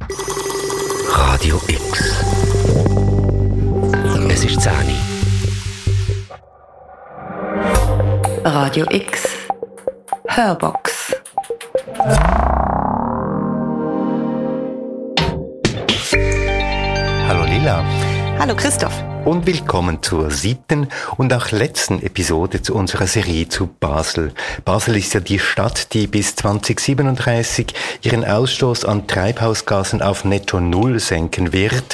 Radio X. Es ist 10 Uhr. Radio X. Hörbox. Hallo Lila. Hallo Christoph. Und willkommen zur 7. und auch letzten Episode zu unserer Serie zu Basel. Basel ist ja die Stadt, die bis 2037 ihren Ausstoß an Treibhausgasen auf netto Null senken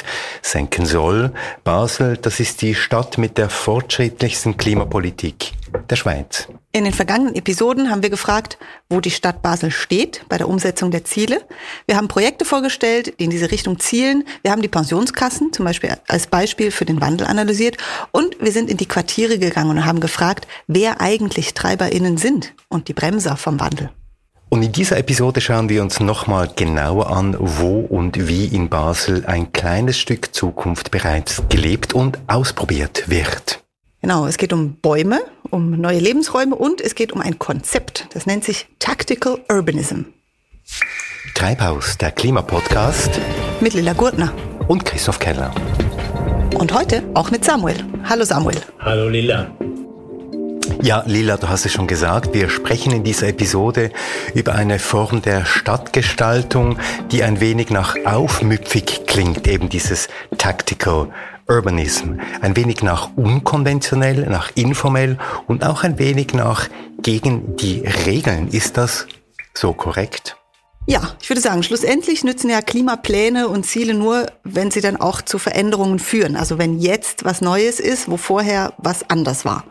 soll. Basel, das ist die Stadt mit der fortschrittlichsten Klimapolitik der Schweiz. In den vergangenen Episoden haben wir gefragt, wo die Stadt Basel steht bei der Umsetzung der Ziele. Wir haben Projekte vorgestellt, die in diese Richtung zielen. Wir haben die Pensionskassen zum Beispiel als Beispiel für den Wandel analysiert. Und wir sind in die Quartiere gegangen und haben gefragt, wer eigentlich TreiberInnen sind und die Bremser vom Wandel. Und in dieser Episode schauen wir uns nochmal genauer an, wo und wie in Basel ein kleines Stück Zukunft bereits gelebt und ausprobiert wird. Genau, es geht um Bäume, um neue Lebensräume und es geht um ein Konzept. Das nennt sich Tactical Urbanism. Treibhaus, der Klimapodcast. Mit Lila Gurtner. Und Christoph Keller. Und heute auch mit Samuel. Hallo Samuel. Hallo Lila. Ja, Lila, du hast es schon gesagt, wir sprechen in dieser Episode über eine Form der Stadtgestaltung, die ein wenig nach aufmüpfig klingt, eben dieses Tactical Urbanism. Ein wenig nach unkonventionell, nach informell und auch ein wenig nach gegen die Regeln. Ist das so korrekt? Ja, ich würde sagen, schlussendlich nützen ja Klimapläne und Ziele nur, wenn sie dann auch zu Veränderungen führen. Also wenn jetzt was Neues ist, wo vorher was anders war.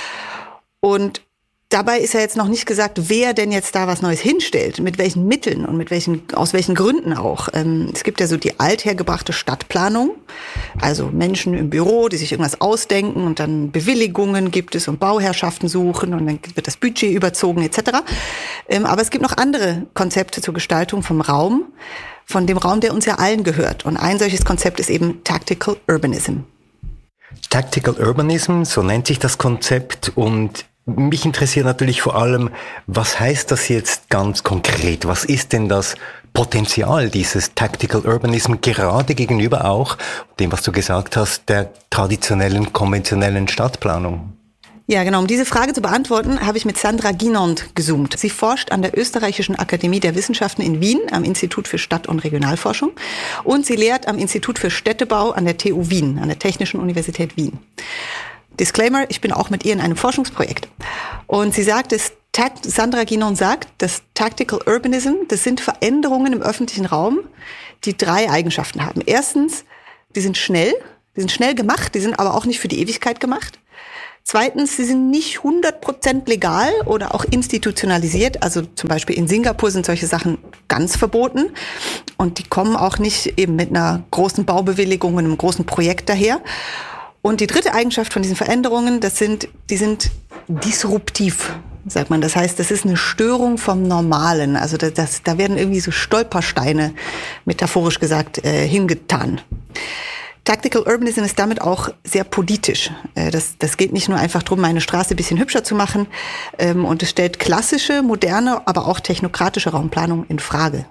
Und dabei ist ja jetzt noch nicht gesagt, wer denn jetzt da was Neues hinstellt, mit welchen Mitteln und aus welchen Gründen auch. Es gibt ja so die althergebrachte Stadtplanung, also Menschen im Büro, die sich irgendwas ausdenken und dann Bewilligungen gibt es und Bauherrschaften suchen und dann wird das Budget überzogen etc. Aber es gibt noch andere Konzepte zur Gestaltung vom Raum, von dem Raum, der uns ja allen gehört. Und ein solches Konzept ist eben Tactical Urbanism. Tactical Urbanism, so nennt sich das Konzept, und mich interessiert natürlich vor allem, was heißt das jetzt ganz konkret? Was ist denn das Potenzial dieses Tactical Urbanism gerade gegenüber auch dem, was du gesagt hast, der traditionellen, konventionellen Stadtplanung? Ja, genau. Um diese Frage zu beantworten, habe ich mit Sandra Guinand gezoomt. Sie forscht an der Österreichischen Akademie der Wissenschaften in Wien am Institut für Stadt- und Regionalforschung und sie lehrt am Institut für Städtebau an der TU Wien, an der Technischen Universität Wien. Disclaimer, ich bin auch mit ihr in einem Forschungsprojekt. Und sie sagt, Sandra Guinand sagt, dass Tactical Urbanism, das sind Veränderungen im öffentlichen Raum, die 3 Eigenschaften haben. Erstens, die sind schnell gemacht, die sind aber auch nicht für die Ewigkeit gemacht. Zweitens, sie sind nicht 100% legal oder auch institutionalisiert. Also zum Beispiel in Singapur sind solche Sachen ganz verboten. Und die kommen auch nicht eben mit einer großen Baubewilligung, einem großen Projekt daher. Und die dritte Eigenschaft von diesen Veränderungen, die sind disruptiv, sagt man. Das heißt, das ist eine Störung vom Normalen. Also da werden irgendwie so Stolpersteine, metaphorisch gesagt, hingetan. Tactical Urbanism ist damit auch sehr politisch. Das geht nicht nur einfach darum, eine Straße ein bisschen hübscher zu machen. Und es stellt klassische, moderne, aber auch technokratische Raumplanung in Frage.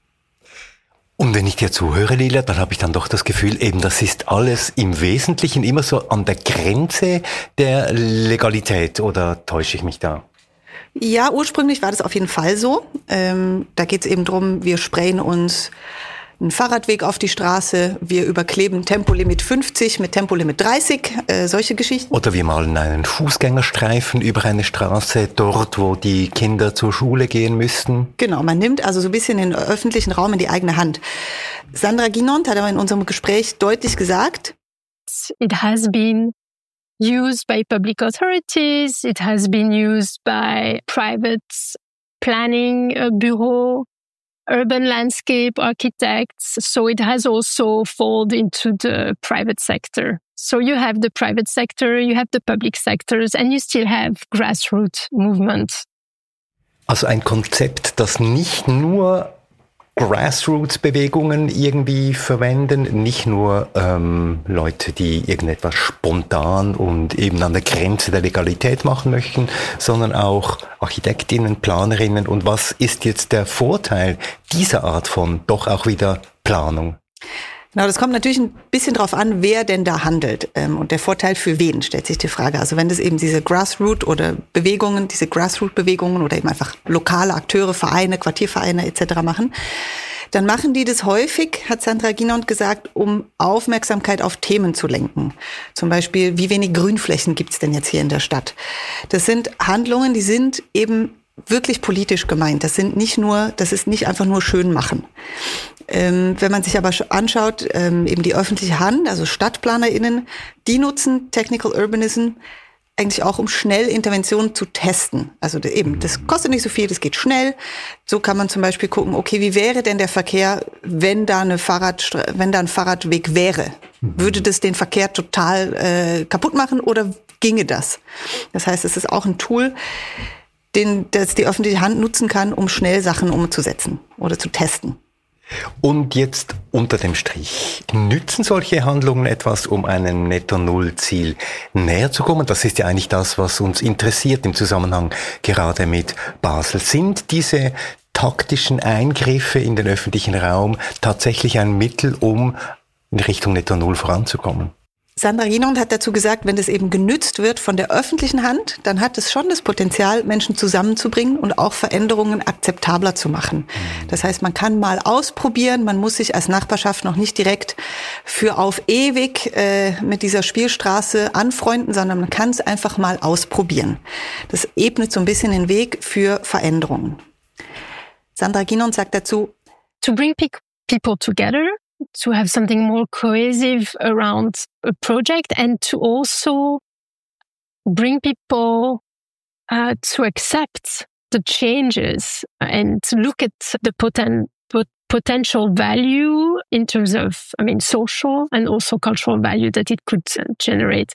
Und wenn ich dir zuhöre, Lila, dann habe ich dann doch das Gefühl, eben das ist alles im Wesentlichen immer so an der Grenze der Legalität, oder täusche ich mich da? Ja, ursprünglich war das auf jeden Fall so. Da geht es eben drum, wir sprayen uns einen Fahrradweg auf die Straße, wir überkleben Tempolimit 50 mit Tempolimit 30, solche Geschichten. Oder wir malen einen Fußgängerstreifen über eine Straße, dort, wo die Kinder zur Schule gehen müssten. Genau, man nimmt also so ein bisschen den öffentlichen Raum in die eigene Hand. Sandra Guinand hat aber in unserem Gespräch deutlich gesagt, it has been used by public authorities, it has been used by private planning bureau, urban landscape architects, so it has also fallen into the private sector. So you have the private sector, you have the public sectors, and you still have grassroots movement. Also ein Konzept, das nicht nur Grassroots-Bewegungen irgendwie verwenden, nicht nur Leute, die irgendetwas spontan und eben an der Grenze der Legalität machen möchten, sondern auch Architektinnen, Planerinnen. Und was ist jetzt der Vorteil dieser Art von doch auch wieder Planung? Genau, das kommt natürlich ein bisschen drauf an, wer denn da handelt. Und der Vorteil für wen, stellt sich die Frage. Also wenn das eben diese Grassroot oder Bewegungen, diese Grassroot-Bewegungen oder eben einfach lokale Akteure, Vereine, Quartiervereine etc. machen, dann machen die das häufig, hat Sandra Ginond gesagt, um Aufmerksamkeit auf Themen zu lenken. Zum Beispiel, wie wenig Grünflächen gibt's denn jetzt hier in der Stadt? Das sind Handlungen, die sind eben wirklich politisch gemeint. Das ist nicht einfach nur schön machen. Wenn man sich aber anschaut, eben die öffentliche Hand, also StadtplanerInnen, die nutzen Technical Urbanism eigentlich auch, um schnell Interventionen zu testen. Also eben, das kostet nicht so viel, das geht schnell. So kann man zum Beispiel gucken, okay, wie wäre denn der Verkehr, wenn da ein Fahrradweg wäre? Würde das den Verkehr total kaputt machen oder ginge das? Das heißt, es ist auch ein Tool, das die öffentliche Hand nutzen kann, um schnell Sachen umzusetzen oder zu testen. Und jetzt unter dem Strich, nützen solche Handlungen etwas, um einem Netto-Null-Ziel näher zu kommen? Das ist ja eigentlich das, was uns interessiert im Zusammenhang gerade mit Basel. Sind diese taktischen Eingriffe in den öffentlichen Raum tatsächlich ein Mittel, um in Richtung Netto-Null voranzukommen? Sandra Ginond hat dazu gesagt, wenn das eben genützt wird von der öffentlichen Hand, dann hat es schon das Potenzial, Menschen zusammenzubringen und auch Veränderungen akzeptabler zu machen. Das heißt, man kann mal ausprobieren, man muss sich als Nachbarschaft noch nicht direkt für auf ewig mit dieser Spielstraße anfreunden, sondern man kann es einfach mal ausprobieren. Das ebnet so ein bisschen den Weg für Veränderungen. Sandra Ginond sagt dazu, to bring people together, to have something more cohesive around a project, and to also bring people to accept the changes and to look at the potential value in terms of, social and also cultural value that it could generate.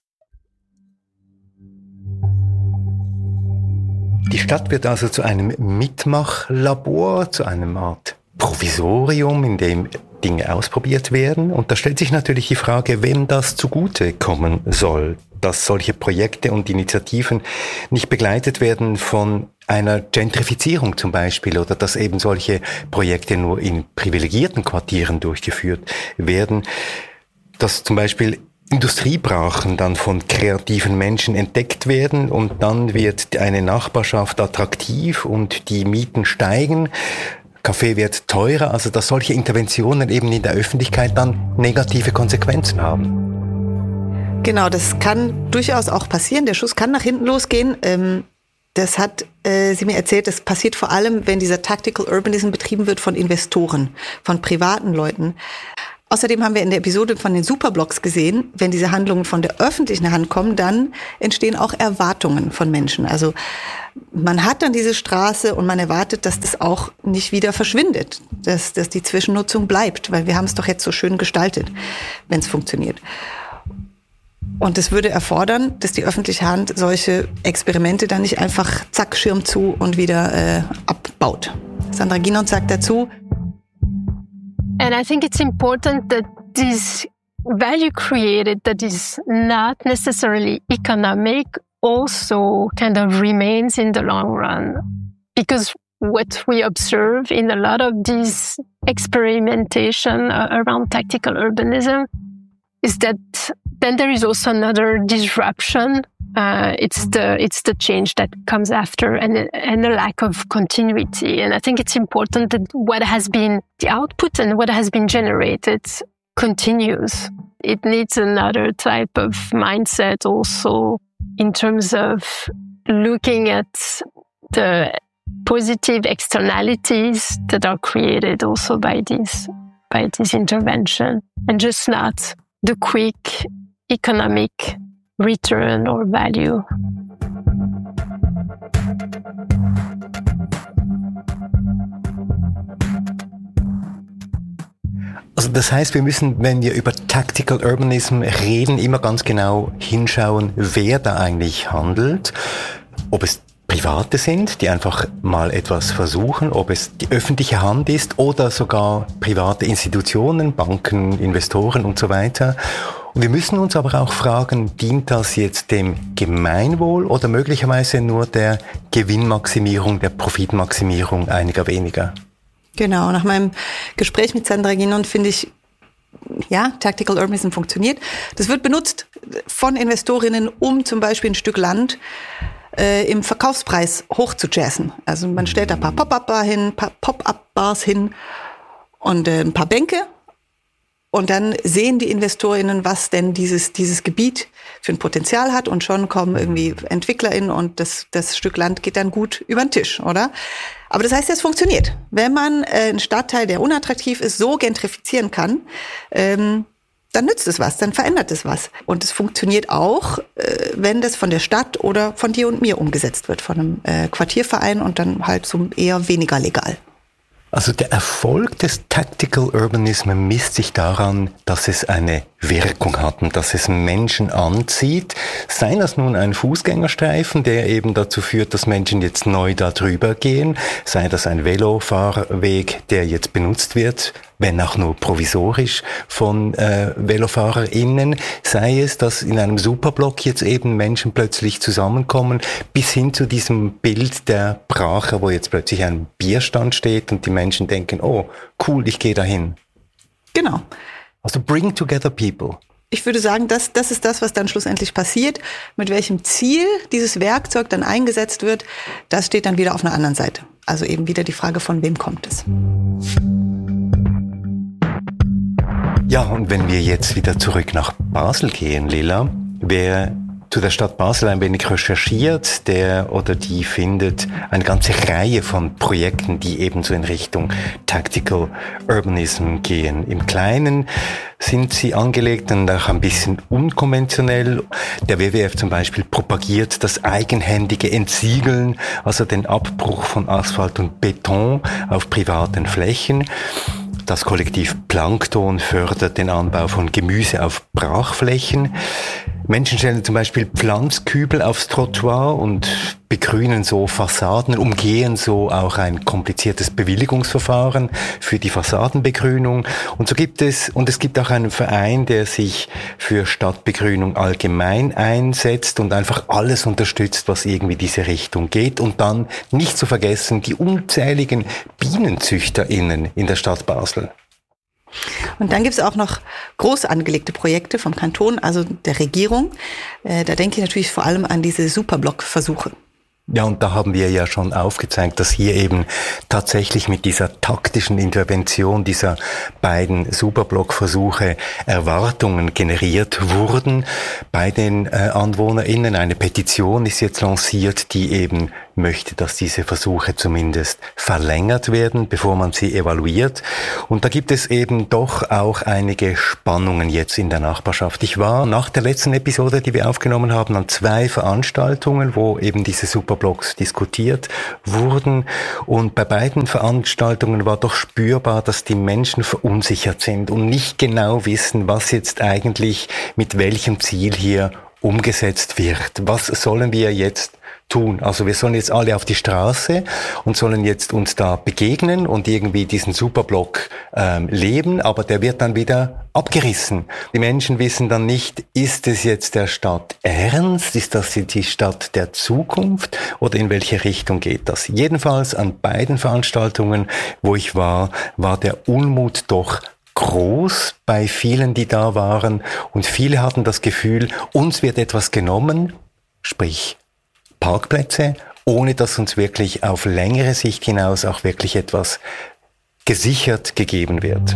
Die Stadt wird also zu einem Mitmachlabor, zu einer Art Provisorium, in dem Dinge ausprobiert werden. Und da stellt sich natürlich die Frage, wem das zugute kommen soll, dass solche Projekte und Initiativen nicht begleitet werden von einer Gentrifizierung zum Beispiel oder dass eben solche Projekte nur in privilegierten Quartieren durchgeführt werden, dass zum Beispiel Industriebrachen dann von kreativen Menschen entdeckt werden und dann wird eine Nachbarschaft attraktiv und die Mieten steigen. Kaffee wird teurer, also dass solche Interventionen eben in der Öffentlichkeit dann negative Konsequenzen haben. Genau, das kann durchaus auch passieren. Der Schuss kann nach hinten losgehen. Das hat sie mir erzählt, das passiert vor allem, wenn dieser Tactical Urbanism betrieben wird von Investoren, von privaten Leuten. Außerdem haben wir in der Episode von den Superblocks gesehen, wenn diese Handlungen von der öffentlichen Hand kommen, dann entstehen auch Erwartungen von Menschen. Also man hat dann diese Straße und man erwartet, dass das auch nicht wieder verschwindet, dass die Zwischennutzung bleibt, weil wir haben es doch jetzt so schön gestaltet, wenn es funktioniert. Und es würde erfordern, dass die öffentliche Hand solche Experimente dann nicht einfach zack, Schirm zu und wieder abbaut. Sandra Ginond sagt dazu, and I think it's important that this value created that is not necessarily economic also kind of remains in the long run. Because what we observe in a lot of this experimentation around tactical urbanism is that then there is also another disruption. It's the change that comes after and a lack of continuity. And I think it's important that what has been the output and what has been generated continues. It needs another type of mindset also in terms of looking at the positive externalities that are created also by this intervention, and just not the quick economic return or value. Also das heißt, wir müssen, wenn wir über Tactical Urbanism reden, immer ganz genau hinschauen, wer da eigentlich handelt, ob es Private sind, die einfach mal etwas versuchen, ob es die öffentliche Hand ist oder sogar private Institutionen, Banken, Investoren und so weiter. Und wir müssen uns aber auch fragen, dient das jetzt dem Gemeinwohl oder möglicherweise nur der Gewinnmaximierung, der Profitmaximierung einiger weniger? Genau, nach meinem Gespräch mit Sandra Guinon finde ich, ja, Tactical Urbanism funktioniert. Das wird benutzt von Investorinnen, um zum Beispiel ein Stück Land im Verkaufspreis hoch zu jazzen. Also man stellt da ein paar Pop-up-Bars hin und ein paar Bänke. Und dann sehen die InvestorInnen, was denn dieses Gebiet für ein Potenzial hat. Und schon kommen irgendwie EntwicklerInnen und das Stück Land geht dann gut über den Tisch, oder? Aber das heißt, es funktioniert. Wenn man einen Stadtteil, der unattraktiv ist, so gentrifizieren kann, dann nützt es was, dann verändert es was. Und es funktioniert auch, wenn das von der Stadt oder von dir und mir umgesetzt wird, von einem Quartierverein und dann halt so eher weniger legal. Also der Erfolg des Tactical Urbanism misst sich daran, dass es eine Wirkung hat und dass es Menschen anzieht. Sei das nun ein Fußgängerstreifen, der eben dazu führt, dass Menschen jetzt neu da drüber gehen, sei das ein Velofahrweg, der jetzt benutzt wird, wenn auch nur provisorisch von VelofahrerInnen, sei es, dass in einem Superblock jetzt eben Menschen plötzlich zusammenkommen, bis hin zu diesem Bild der Brache, wo jetzt plötzlich ein Bierstand steht und die Menschen denken, oh, cool, ich gehe dahin. Genau. Also bring together people. Ich würde sagen, das ist das, was dann schlussendlich passiert. Mit welchem Ziel dieses Werkzeug dann eingesetzt wird, das steht dann wieder auf einer anderen Seite. Also eben wieder die Frage, von wem kommt es. Ja, und wenn wir jetzt wieder zurück nach Basel gehen, Lila, wer zu der Stadt Basel ein wenig recherchiert, der oder die findet eine ganze Reihe von Projekten, die eben so in Richtung Tactical Urbanism gehen. Im Kleinen sind sie angelegt und auch ein bisschen unkonventionell. Der WWF zum Beispiel propagiert das eigenhändige Entsiegeln, also den Abbruch von Asphalt und Beton auf privaten Flächen. Das Kollektiv Plankton fördert den Anbau von Gemüse auf Brachflächen. Menschen stellen zum Beispiel Pflanzkübel aufs Trottoir und begrünen so Fassaden, umgehen so auch ein kompliziertes Bewilligungsverfahren für die Fassadenbegrünung. Und es gibt auch einen Verein, der sich für Stadtbegrünung allgemein einsetzt und einfach alles unterstützt, was irgendwie diese Richtung geht. Und dann nicht zu vergessen die unzähligen BienenzüchterInnen in der Stadt Basel. Und dann gibt es auch noch groß angelegte Projekte vom Kanton, also der Regierung. Da denke ich natürlich vor allem an diese Superblock-Versuche. Ja, und da haben wir ja schon aufgezeigt, dass hier eben tatsächlich mit dieser taktischen Intervention dieser beiden Superblock-Versuche Erwartungen generiert wurden bei den AnwohnerInnen. Eine Petition ist jetzt lanciert, die eben möchte, dass diese Versuche zumindest verlängert werden, bevor man sie evaluiert. Und da gibt es eben doch auch einige Spannungen jetzt in der Nachbarschaft. Ich war nach der letzten Episode, die wir aufgenommen haben, an 2 Veranstaltungen, wo eben diese Superblocks diskutiert wurden. Und bei beiden Veranstaltungen war doch spürbar, dass die Menschen verunsichert sind und nicht genau wissen, was jetzt eigentlich mit welchem Ziel hier umgesetzt wird. Was sollen wir jetzt tun? Also wir sollen jetzt alle auf die Straße und sollen jetzt uns da begegnen und irgendwie diesen Superblock leben, aber der wird dann wieder abgerissen. Die Menschen wissen dann nicht, ist es jetzt der Stadt ernst? Ist das die Stadt der Zukunft? Oder in welche Richtung geht das? Jedenfalls an beiden Veranstaltungen, wo ich war der Unmut doch groß bei vielen, die da waren. Und viele hatten das Gefühl, uns wird etwas genommen, sprich Parkplätze, ohne dass uns wirklich auf längere Sicht hinaus auch wirklich etwas gesichert gegeben wird.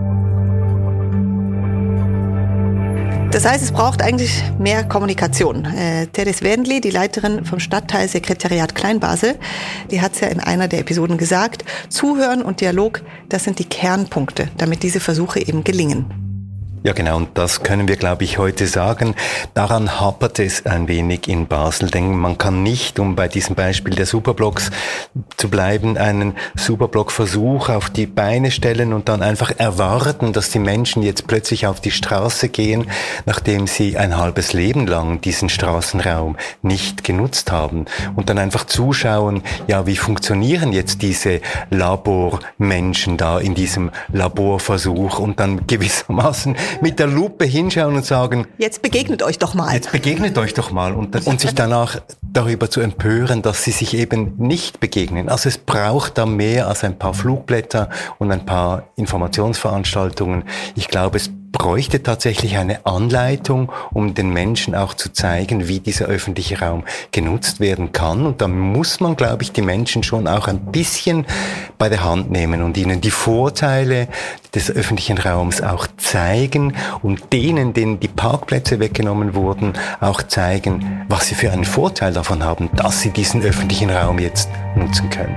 Das heißt, es braucht eigentlich mehr Kommunikation. Teres Wendli, die Leiterin vom Stadtteilsekretariat Kleinbasel, die hat es ja in einer der Episoden gesagt, Zuhören und Dialog, das sind die Kernpunkte, damit diese Versuche eben gelingen. Ja genau, und das können wir, glaube ich, heute sagen. Daran hapert es ein wenig in Basel, denn man kann nicht, um bei diesem Beispiel der Superblocks zu bleiben, einen Superblock-Versuch auf die Beine stellen und dann einfach erwarten, dass die Menschen jetzt plötzlich auf die Straße gehen, nachdem sie ein halbes Leben lang diesen Straßenraum nicht genutzt haben. Und dann einfach zuschauen, ja, wie funktionieren jetzt diese Labormenschen da in diesem Laborversuch und dann gewissermaßen mit der Lupe hinschauen und sagen, jetzt begegnet euch doch mal. Jetzt begegnet euch doch mal und sich danach darüber zu empören, dass sie sich eben nicht begegnen. Also es braucht da mehr als ein paar Flugblätter und ein paar Informationsveranstaltungen. Ich glaube, es bräuchte tatsächlich eine Anleitung, um den Menschen auch zu zeigen, wie dieser öffentliche Raum genutzt werden kann. Und da muss man, glaube ich, die Menschen schon auch ein bisschen bei der Hand nehmen und ihnen die Vorteile des öffentlichen Raums auch zeigen und denen, denen die Parkplätze weggenommen wurden, auch zeigen, was sie für einen Vorteil davon haben, dass sie diesen öffentlichen Raum jetzt nutzen können.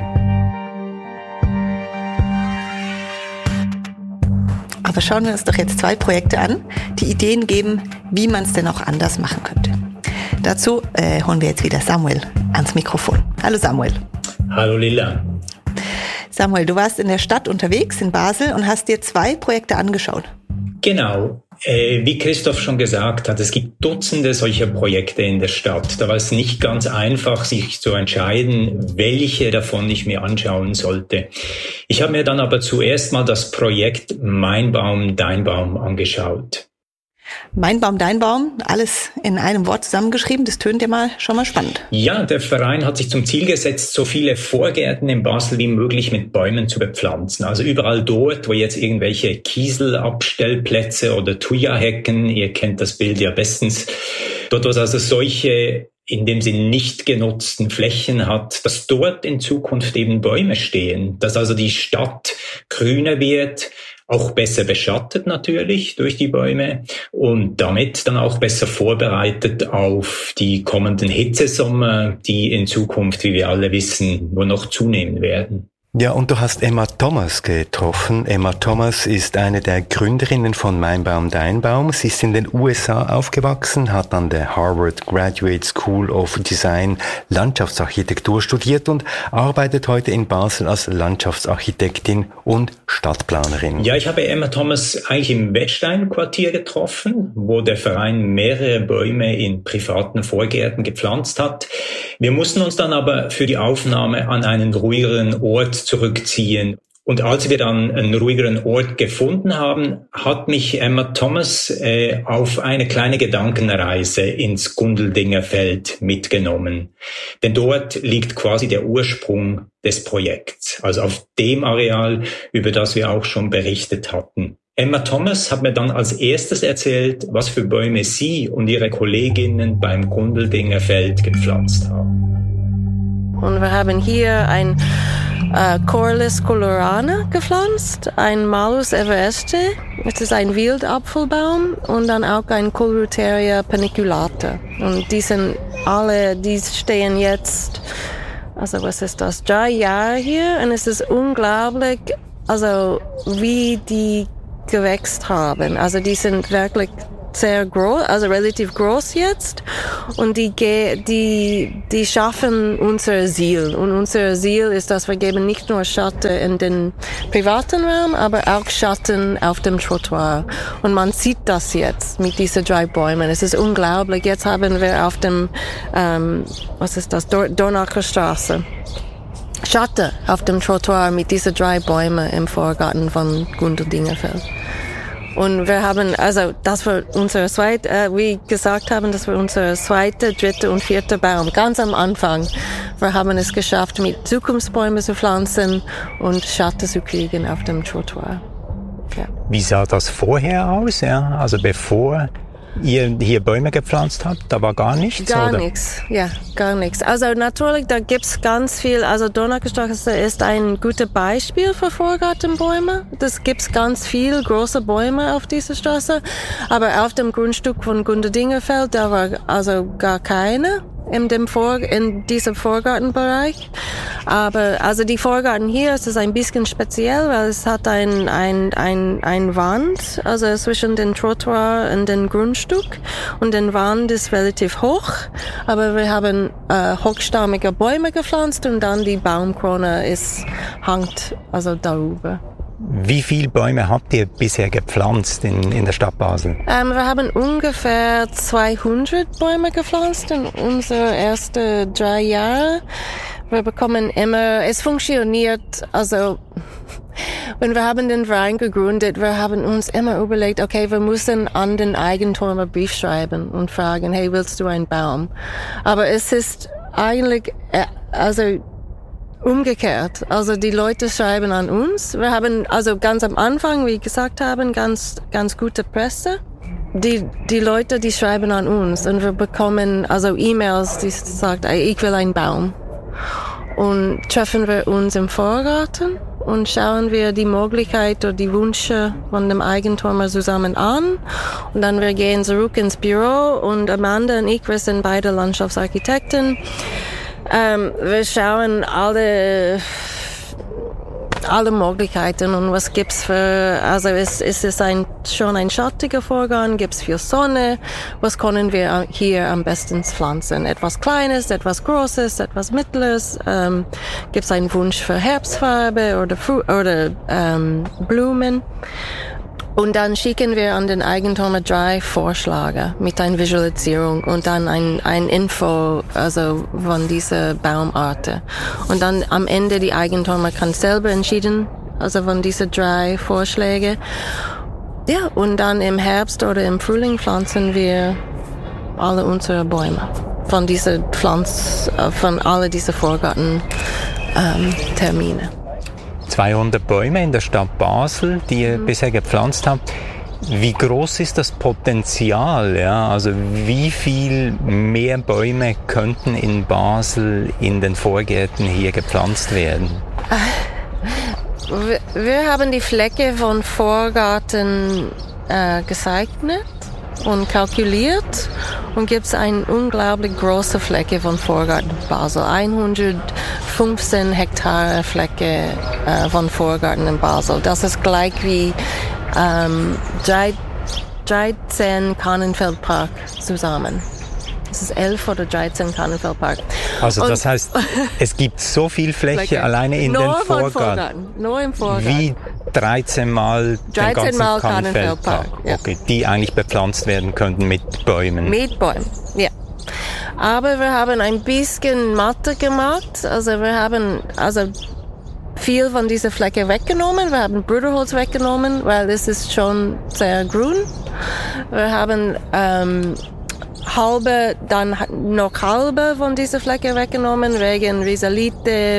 Aber schauen wir uns doch jetzt 2 Projekte an, die Ideen geben, wie man es denn auch anders machen könnte. Dazu holen wir jetzt wieder Samuel ans Mikrofon. Hallo Samuel. Hallo Lilla. Samuel, du warst in der Stadt unterwegs in Basel und hast dir 2 Projekte angeschaut. Genau. Wie Christoph schon gesagt hat, es gibt Dutzende solcher Projekte in der Stadt. Da war es nicht ganz einfach, sich zu entscheiden, welche davon ich mir anschauen sollte. Ich habe mir dann aber zuerst mal das Projekt Mein Baum, Dein Baum angeschaut. Mein Baum, Dein Baum, alles in einem Wort zusammengeschrieben, das tönt ja schon mal spannend. Ja, der Verein hat sich zum Ziel gesetzt, so viele Vorgärten in Basel wie möglich mit Bäumen zu bepflanzen. Also überall dort, wo jetzt irgendwelche Kieselabstellplätze oder Thuja-Hecken, ihr kennt das Bild ja bestens, dort, wo es also solche in dem sie nicht genutzten Flächen hat, dass dort in Zukunft eben Bäume stehen, dass also die Stadt grüner wird, auch besser beschattet natürlich durch die Bäume und damit dann auch besser vorbereitet auf die kommenden Hitzesommer, die in Zukunft, wie wir alle wissen, nur noch zunehmen werden. Ja, und du hast Emma Thomas getroffen. Emma Thomas ist eine der Gründerinnen von Mein Baum, Dein Baum. Sie ist in den USA aufgewachsen, hat an der Harvard Graduate School of Design Landschaftsarchitektur studiert und arbeitet heute in Basel als Landschaftsarchitektin und Stadtplanerin. Ja, ich habe Emma Thomas eigentlich im Wettstein-Quartier getroffen, wo der Verein mehrere Bäume in privaten Vorgärten gepflanzt hat. Wir mussten uns dann aber für die Aufnahme an einen ruhigeren Ort zurückziehen. Und als wir dann einen ruhigeren Ort gefunden haben, hat mich Emma Thomas auf eine kleine Gedankenreise ins Gundeldinger Feld mitgenommen. Denn dort liegt quasi der Ursprung des Projekts, also auf dem Areal, über das wir auch schon berichtet hatten. Emma Thomas hat mir dann als erstes erzählt, was für Bäume sie und ihre Kolleginnen beim Gundeldinger Feld gepflanzt haben. Und wir haben hier ein Corylus colorana gepflanzt, ein Malus evereste, es ist ein Wildapfelbaum und dann auch ein Coleruteria paniculata. Und die stehen jetzt, also was ist das, 3 Jahre hier und es ist unglaublich, also wie die gewächst haben. Also die sind wirklich sehr groß, also relativ groß jetzt und die schaffen unser Ziel und unser Ziel ist, dass wir geben nicht nur Schatten in den privaten Raum, aber auch Schatten auf dem Trottoir und man sieht das jetzt mit diesen 3 Bäumen. Es ist unglaublich. Jetzt haben wir auf dem Dornacher Straße Schatten auf dem Trottoir mit diesen 3 Bäumen im Vorgarten von Gundeldinger Feld. Und wir haben, also das war unser wie gesagt haben, das war unser 2., 3. und 4. Baum, ganz am Anfang. Wir haben es geschafft, mit Zukunftsbäumen zu pflanzen und Schatten zu kriegen auf dem Trottoir. Ja. Wie sah das vorher aus? Ja? Also bevor ihr hier Bäume gepflanzt habt, da war gar nichts? Gar nichts, ja, gar nichts. Also natürlich, da gibt's ganz viel, also Dornacher Straße ist ein gutes Beispiel für Vorgartenbäume. Das gibt's ganz viel große Bäume auf dieser Straße, aber auf dem Grundstück von Gundeldinger Feld, da war also gar keine in diesem Vorgartenbereich. Aber also die Vorgarten hier ist es ein bisschen speziell, weil es hat ein Wand, also zwischen den Trottoir und dem Grundstück und der Wand ist relativ hoch, aber wir haben hochstammige Bäume gepflanzt und dann die Baumkrone hängt also darüber. Wie viele Bäume habt ihr bisher gepflanzt in der Stadt Basel? Wir haben ungefähr 200 Bäume gepflanzt in unseren ersten 3 Jahren. Wir bekommen immer, es funktioniert, also wenn wir haben den Verein gegründet, wir haben uns immer überlegt, okay, wir müssen an den Eigentümer Brief schreiben und fragen, hey, willst du einen Baum? Aber es ist eigentlich, also umgekehrt. Also die Leute schreiben an uns. Wir haben also ganz am Anfang, wie ich gesagt habe, ganz gute Presse. Die Leute, die schreiben an uns und wir bekommen also E-Mails, die sagt, ich will einen Baum. Und treffen wir uns im Vorgarten und schauen wir die Möglichkeit oder die Wünsche von dem Eigentümer zusammen an. Und dann wir gehen zurück ins Büro und Amanda und ich, wir sind beide Landschaftsarchitekten. Wir schauen alle Möglichkeiten und was gibt's für, also ist es schon ein schattiger Vorgang, gibt's viel Sonne, was können wir hier am besten pflanzen? Etwas Kleines, etwas Großes, etwas Mittleres, gibt's einen Wunsch für Herbstfarbe oder Blumen? Und dann schicken wir an den Eigentümer 3 Vorschläge mit einer Visualisierung und dann ein Info, also von dieser Baumarten. Und dann am Ende die Eigentümer kann selber entscheiden, also von diesen 3 Vorschläge. Ja, und dann im Herbst oder im Frühling pflanzen wir alle unsere Bäume von von alle diese Vorgarten-Termine. 200 Bäume in der Stadt Basel, die ihr bisher gepflanzt habt. Wie groß ist das Potenzial? Ja? Also wie viel mehr Bäume könnten in Basel in den Vorgärten hier gepflanzt werden? Wir haben die Fläche von Vorgarten gezeichnet und kalkuliert und gibt es eine unglaublich große Fläche von Vorgarten Basel. 115 Hektar Fläche von Vorgarten in Basel. Das ist gleich wie 13 Kannenfeldpark zusammen. Das ist 11 oder 13 Kannenfeldpark. Also das heißt, es gibt so viel Fläche alleine in den Vorgarten. Nur im Vorgarten. Wie 13 Mal den ganzen Kannenfeldpark. Ja. Okay, die eigentlich bepflanzt werden könnten mit Bäumen. Mit Bäumen, ja. Aber wir haben ein bisschen Matte gemacht. Also wir haben viel von dieser Fläche weggenommen. Wir haben Bruderholz weggenommen, weil es ist schon sehr grün. Wir haben noch halbe von dieser Fläche weggenommen, wegen Risalite,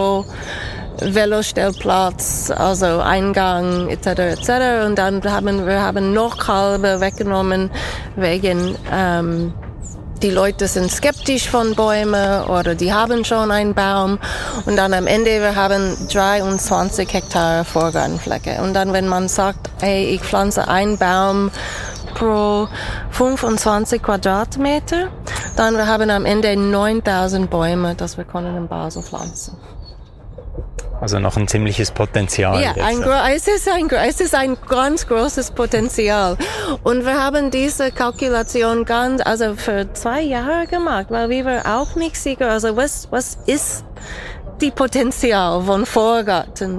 Velostellplatz, also Eingang, etc. Und dann wir haben noch halbe weggenommen, wegen die Leute sind skeptisch von Bäumen oder die haben schon einen Baum. Und dann am Ende, wir haben 23 Hektar Vorgartenfläche. Und dann, wenn man sagt, hey, ich pflanze einen Baum pro 25 Quadratmeter, dann wir haben am Ende 9000 Bäume, das wir können in Basel pflanzen. Also noch ein ziemliches Potenzial. Ja, es ist ein ganz großes Potenzial. Und wir haben diese Kalkulation für 2 Jahre gemacht, weil wir waren auch nicht sicher, also was ist die Potenzial von Vorgarten?